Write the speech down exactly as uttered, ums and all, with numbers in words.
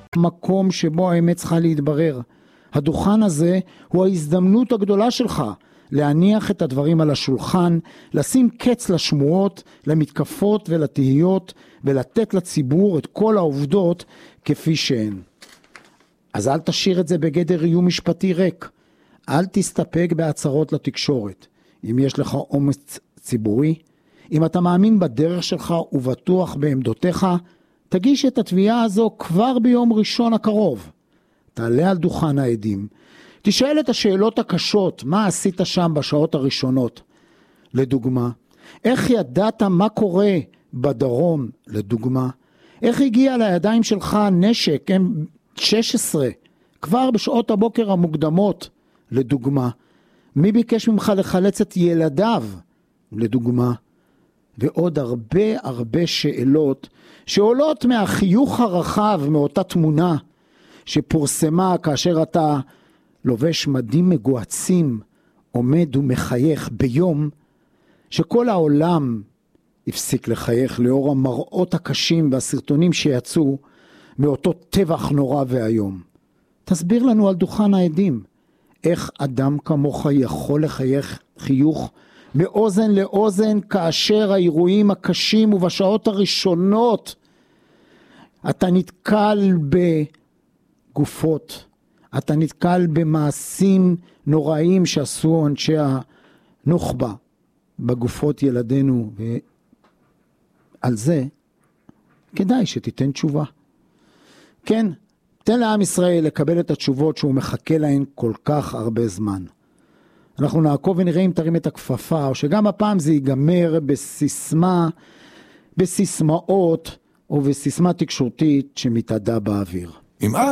המקום שבו האמת צריכה להתברר. הדוכן הזה הוא ההזדמנות הגדולה שלך להניח את הדברים על השולחן, לשים קץ לשמועות, למתקפות ולתהיות, ולתת לציבור את כל העובדות כפי שהן. אז אל תשאיר את זה בגדר איום משפטי ריק. אל תסתפק בהצהרות לתקשורת. אם יש לך אומץ ציבורי, אם אתה מאמין בדרך שלך ובטוח בעמדותיך, תגיש את התביעה הזו כבר ביום ראשון הקרוב. תעלה על דוכן העדים, תשאל את השאלות הקשות, מה עשית שם בשעות הראשונות? לדוגמה, איך ידעת מה קורה בדרום? לדוגמה, איך הגיע לידיים שלך נשק אם שש עשרה כבר בשעות הבוקר המוקדמות? לדוגמה, מי ביקש ממך לחלץ את ילדיו? לדוגמה, ועוד הרבה הרבה שאלות שעולות מהחיוך הרחב מאותה תמונה שפורסמה כאשר אתה לובש מדים מגועצים, עומד ומחייך ביום שכל העולם הפסיק לחייך לאור המראות הקשים והסרטונים שיצאו מאותו טבח נורא והיום. תסביר לנו על דוכן העדים, איך אדם כמוך יכול לחייך חיוך מאוזן לאוזן כאשר האירועים הקשים ובשעות הראשונות אתה נתקל בגופות, אתה נתקל במעשים נוראים שעשו אנשי הנוח'בה בגופות ילדינו, ועל זה כדאי שתיתן תשובה. כן, תן לעם ישראל לקבל את התשובות שהוא מחכה להן כל כך הרבה זמן. אנחנו נעקוב ונראה אם תרים את הכפפה, או שגם הפעם זה ייגמר בסיסמה, בסיסמאות או בסיסמה תקשורתית שמתעדה באוויר.